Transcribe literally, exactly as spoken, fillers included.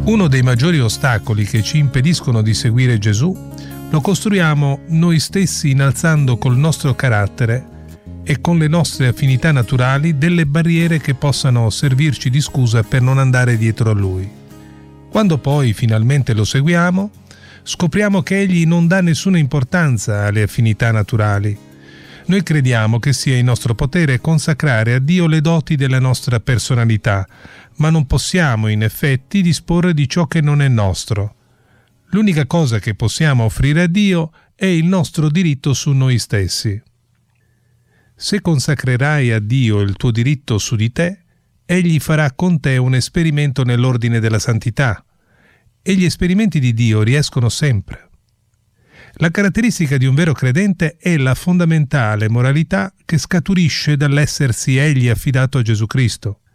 Uno dei maggiori ostacoli che ci impediscono di seguire Gesù lo costruiamo noi stessi innalzando col nostro carattere e con le nostre affinità naturali delle barriere che possano servirci di scusa per non andare dietro a Lui. Quando poi finalmente lo seguiamo, scopriamo che Egli non dà nessuna importanza alle affinità naturali. Noi crediamo che sia in nostro potere consacrare a Dio le doti della nostra personalità, ma non possiamo in effetti disporre di ciò che non è nostro. L'unica cosa che possiamo offrire a Dio è il nostro diritto su noi stessi. Se consacrerai a Dio il tuo diritto su di te, Egli farà con te un esperimento nell'ordine della santità, e gli esperimenti di Dio riescono sempre. La caratteristica di un vero credente è la fondamentale moralità che scaturisce dall'essersi egli affidato a Gesù Cristo.